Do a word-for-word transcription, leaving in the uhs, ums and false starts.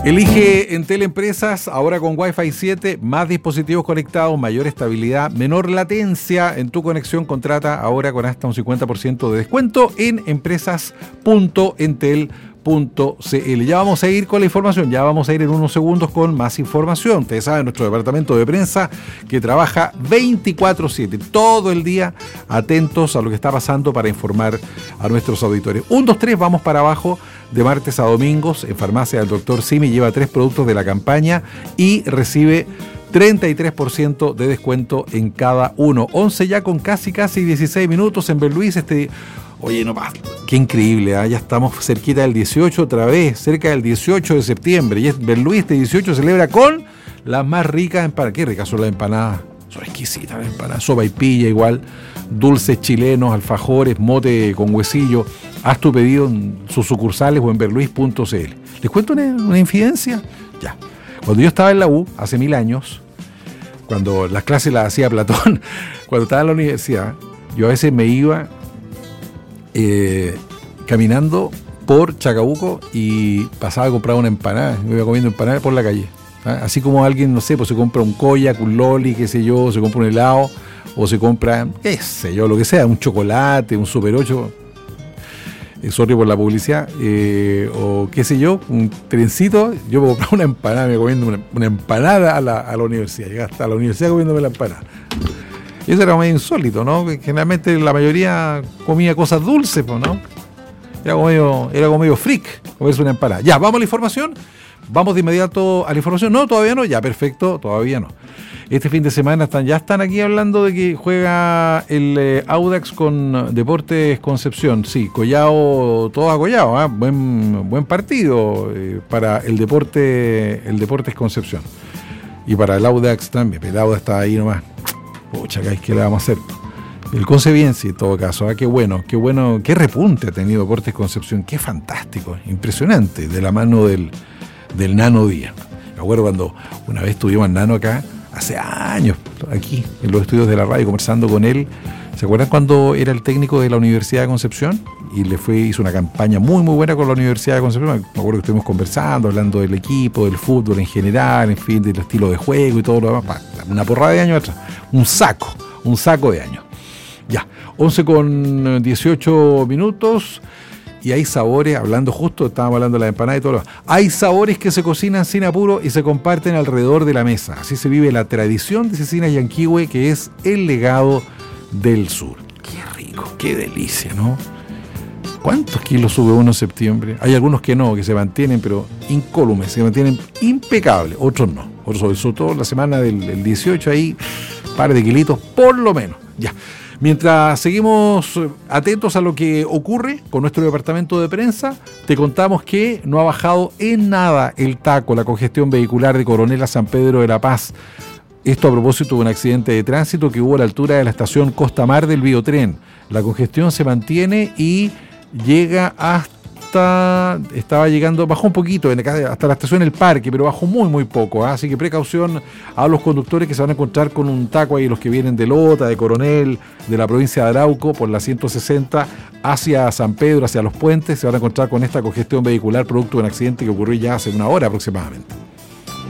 Elige Entel Empresas, ahora con Wi-Fi siete, más dispositivos conectados, mayor estabilidad, menor latencia en tu conexión. Contrata ahora con hasta un cincuenta por ciento de descuento en empresas punto entel punto c l. Ya vamos a ir con la información, ya vamos a ir en unos segundos con más información. Ustedes saben, nuestro departamento de prensa que trabaja veinticuatro siete, todo el día atentos a lo que está pasando para informar a nuestros auditores. uno, dos, tres, vamos para abajo. De martes a domingos, en farmacia del doctor Simi, lleva tres productos de la campaña y recibe treinta y tres por ciento de descuento en cada uno. once ya con casi, casi dieciséis minutos en Berluís. Este, oye, no pasa, qué increíble, ¿eh? Ya estamos cerquita del dieciocho otra vez, cerca del dieciocho de septiembre. Y es Berluís, este dieciocho celebra con las más ricas empanadas. Qué ricas son las empanadas, son exquisitas las empanadas. Sopaipilla igual, dulces chilenos, alfajores, mote con huesillo. Haz tu pedido en sus sucursales o en berluís punto c l. ¿Les cuento una, una infidencia? Ya. Cuando yo estaba en la U, hace mil años, cuando las clases las hacía Platón, cuando estaba en la universidad, yo a veces me iba eh, caminando por Chacabuco y pasaba a comprar una empanada. Me iba comiendo empanadas por la calle. ¿Ah? Así como alguien, no sé, pues se compra un koyak, un loli, qué sé yo, se compra un helado, o se compra, qué sé yo, lo que sea, un chocolate, un super ocho. Sorry por la publicidad, eh, o qué sé yo, un trencito. Yo me compraba una empanada, me comiendo una, una empanada a la, a la universidad, llegué hasta la universidad comiéndome la empanada. Y eso era medio insólito, ¿no? Generalmente la mayoría comía cosas dulces, ¿no? Era como medio, era como medio freak comerse una empanada. Ya, vamos a la información. Vamos de inmediato a la información. No, todavía no, ya, perfecto, todavía no. Este fin de semana están, ya están aquí hablando de que juega el eh, Audax con Deportes Concepción. Sí, Collao, todo a Collao, ¿eh? buen, buen partido eh, para el deporte, el Deportes Concepción. Y para el Audax también, el Audax está ahí nomás. Pucha, ¿qué le vamos a hacer? El Concebiense, en todo caso, ¿eh? Qué bueno, qué bueno, qué repunte ha tenido Deportes Concepción, qué fantástico, impresionante, de la mano del, del Nano Díaz. Me acuerdo cuando una vez tuvimos al Nano acá, hace años, aquí, en los estudios de la radio, conversando con él. ¿Se acuerdan cuando era el técnico de la Universidad de Concepción? Y le fue, hizo una campaña muy, muy buena con la Universidad de Concepción. Me acuerdo que estuvimos conversando, hablando del equipo, del fútbol en general, en fin, del estilo de juego y todo lo demás. Una porrada de años atrás. Un saco, un saco de años. Ya, once con dieciocho minutos. Y hay sabores, hablando justo, estábamos hablando de la empanada y todo lo demás. Hay sabores que se cocinan sin apuro y se comparten alrededor de la mesa. Así se vive la tradición de Cecina Yanquihue, que es el legado del sur. Qué rico, qué delicia, ¿no? ¿Cuántos kilos sube uno en septiembre? Hay algunos que no, que se mantienen, pero incólumes, se mantienen impecables. Otros no. Otros, sobre todo la semana del, del dieciocho, ahí, par de kilitos, por lo menos. Ya. Mientras seguimos atentos a lo que ocurre con nuestro departamento de prensa, te contamos que no ha bajado en nada el taco, la congestión vehicular de Coronel a San Pedro de la Paz. Esto a propósito de un accidente de tránsito que hubo a la altura de la estación Costa Mar del Biotren. La congestión se mantiene y llega hasta... estaba llegando, bajó un poquito hasta la estación El Parque, pero bajó muy muy poco, ¿eh? Así que precaución a los conductores que se van a encontrar con un taco ahí, los que vienen de Lota, de Coronel, de la provincia de Arauco, por la ciento sesenta hacia San Pedro, hacia los puentes, se van a encontrar con esta congestión vehicular producto de un accidente que ocurrió ya hace una hora aproximadamente.